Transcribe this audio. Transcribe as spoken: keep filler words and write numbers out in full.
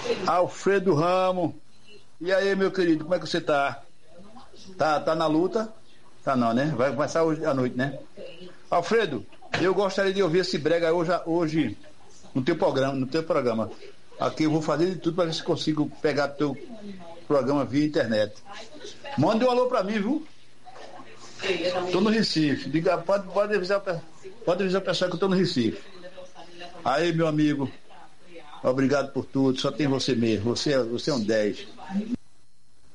Alfredo Ramos. E aí, meu querido, como é que você tá? Tá, tá na luta? Tá não, né? Vai começar hoje à noite, né? Alfredo, eu gostaria de ouvir esse brega hoje, hoje no teu programa, no teu programa. Aqui eu vou fazer de tudo para ver se consigo pegar teu programa via internet. Mande um alô para mim, viu? Tô no Recife. Diga, pode, pode, avisar, pode avisar o pessoal que eu tô no Recife. Aí, meu amigo, obrigado por tudo. Só tem você mesmo. Você, você é um dez.